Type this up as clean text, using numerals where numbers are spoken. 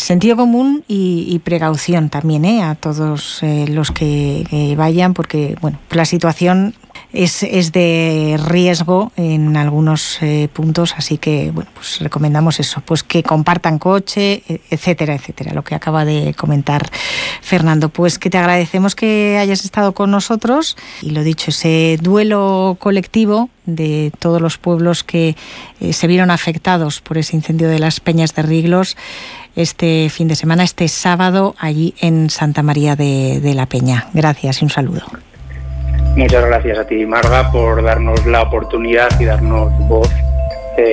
sentido común y precaución también, a todos los que vayan, porque bueno, la situación es de riesgo en algunos puntos, así que bueno, pues recomendamos eso, pues que compartan coche, etcétera, etcétera, lo que acaba de comentar Fernando. Pues que te agradecemos que hayas estado con nosotros y lo dicho, ese duelo colectivo de todos los pueblos que se vieron afectados por ese incendio de las Peñas de Riglos este fin de semana, este sábado, allí en Santa María de la Peña. Gracias y un saludo. Muchas gracias a ti, Marga, por darnos la oportunidad y darnos voz